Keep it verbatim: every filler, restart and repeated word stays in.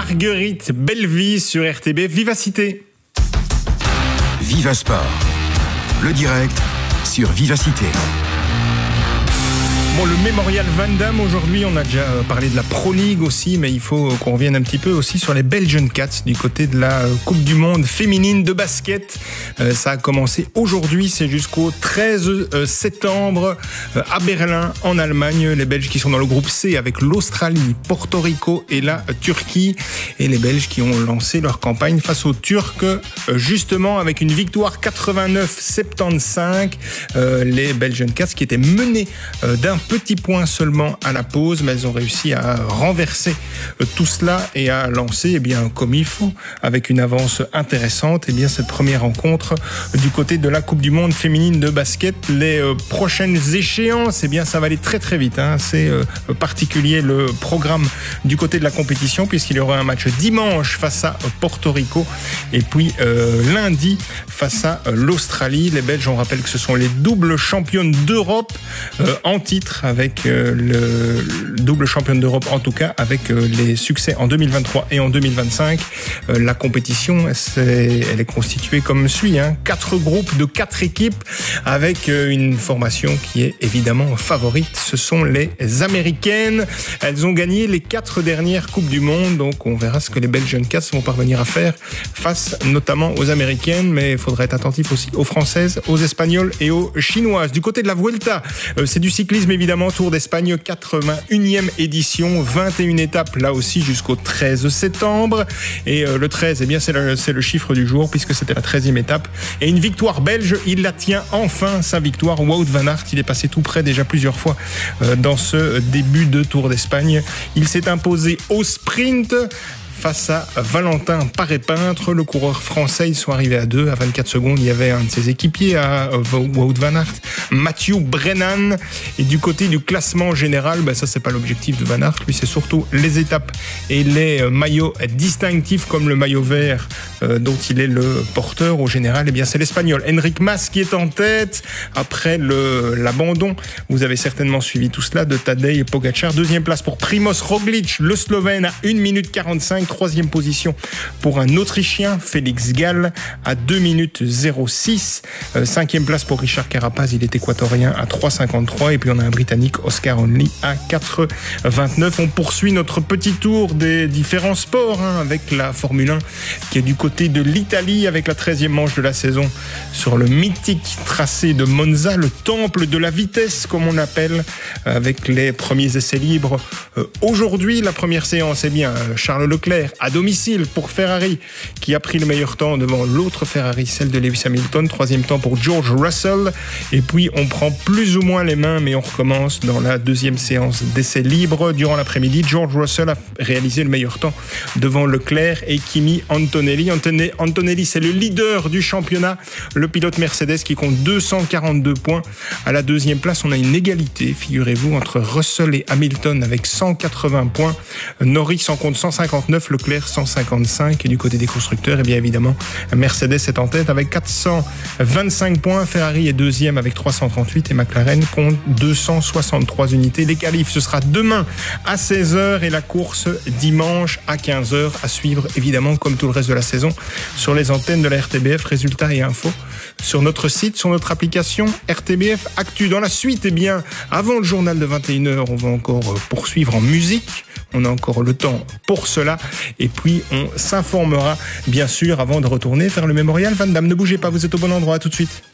Marguerite Belleville sur R T B F Vivacité. Viva Sport, le direct sur Vivacité. Bon, le Mémorial Van Damme, aujourd'hui, on a déjà parlé de la Pro League aussi, mais il faut qu'on revienne un petit peu aussi sur les Belgian Cats du côté de la Coupe du Monde féminine de basket. Euh, ça a commencé aujourd'hui, c'est jusqu'au treize septembre euh, à Berlin, en Allemagne. Les Belges qui sont dans le groupe C avec l'Australie, Porto Rico et la Turquie. Et les Belges qui ont lancé leur campagne face aux Turcs, euh, justement avec une victoire quatre-vingt-neuf soixante-quinze. Euh, les Belgian Cats qui étaient menés euh, d'un petit point seulement à la pause, mais elles ont réussi à renverser tout cela et à lancer, eh bien, comme il faut, avec une avance intéressante, eh bien, cette première rencontre du côté de la Coupe du Monde féminine de basket. Les euh, prochaines échéances, eh bien, ça va aller très très vite, hein. C'est euh, particulier le programme du côté de la compétition, puisqu'il y aura un match dimanche face à Porto Rico et puis euh, lundi face à euh, l'Australie. Les Belges, on rappelle que ce sont les doubles championnes d'Europe euh, en titre, avec euh, le, le double championne d'Europe, en tout cas avec euh, les succès en deux mille vingt-trois et en deux mille vingt-cinq. Euh, la compétition, c'est, elle est constituée comme suit, hein, quatre groupes de quatre équipes avec euh, une formation qui est évidemment favorite. Ce sont les Américaines. Elles ont gagné les quatre dernières Coupes du Monde, donc on verra ce que les Belgian Cats vont parvenir à faire face notamment aux Américaines, mais il faudra être attentif aussi aux Françaises, aux Espagnoles et aux Chinoises. Du côté de la Vuelta, euh, c'est du cyclisme évidemment, Tour d'Espagne, quatre-vingt-unième édition, vingt et une étapes là aussi jusqu'au treize septembre. Et euh, le treize, eh bien, c'est le, c'est le chiffre du jour puisque c'était la treizième étape. Et une victoire belge, il la tient enfin, sa victoire. Wout van Aert, il est passé tout près déjà plusieurs fois euh, dans ce début de Tour d'Espagne. Il s'est imposé au sprint face à Valentin Paré-Peintre, le coureur français. Ils sont arrivés à deux. À vingt-quatre secondes, il y avait un de ses équipiers, à Wout van Aert, Mathieu Brennan. Et du côté du classement général, ben ça, c'est pas l'objectif de Van Aert. Lui, c'est surtout les étapes et les maillots distinctifs, comme le maillot vert euh, dont il est le porteur. Au général, eh bien, c'est l'Espagnol Enric Mas qui est en tête. Après le, l'abandon, vous avez certainement suivi tout cela, de Tadej Pogačar. Deuxième place pour Primož Roglič, le Slovène, à une minute quarante-cinq. Troisième position pour un Autrichien, Félix Gall, à deux minutes zéro six. Euh, cinquième place pour Richard Carapaz, il est équatorien, à trois cinquante-trois. Et puis on a un Britannique, Oscar Onley, à quatre vingt-neuf. On poursuit notre petit tour des différents sports, hein, avec la Formule un qui est du côté de l'Italie, avec la treizième manche de la saison sur le mythique tracé de Monza, le temple de la vitesse, comme on appelle, avec les premiers essais libres. Euh, aujourd'hui, la première séance, eh bien, Charles Leclerc à domicile pour Ferrari, qui a pris le meilleur temps devant l'autre Ferrari, celle de Lewis Hamilton. Troisième temps pour George Russell. Et puis on prend plus ou moins les mains, mais on recommence dans la deuxième séance d'essais libres. Durant l'après-midi, George Russell a réalisé le meilleur temps devant Leclerc et Kimi Antonelli. Antonelli, c'est le leader du championnat, le pilote Mercedes qui compte deux cent quarante-deux points. À la deuxième place, on a une égalité, figurez-vous, entre Russell et Hamilton avec cent quatre-vingts points. Norris en compte cent cinquante-neuf, Leclerc cent cinquante-cinq. Et du côté des constructeurs, et bien évidemment, Mercedes est en tête avec quatre cent vingt-cinq points. Ferrari est deuxième avec trois cent trente-huit et McLaren compte deux cent soixante-trois unités. Les qualifs, ce sera demain à seize heures et la course dimanche à quinze heures, à suivre évidemment comme tout le reste de la saison sur les antennes de la R T B F. Résultats et infos sur notre site, sur notre application R T B F Actu. Dans la suite, eh bien, avant le journal de vingt et une heures, on va encore poursuivre en musique. On a encore le temps pour cela. Et puis, on s'informera, bien sûr, avant de retourner vers le Mémorial Van Damme. Ne bougez pas, vous êtes au bon endroit. À tout de suite.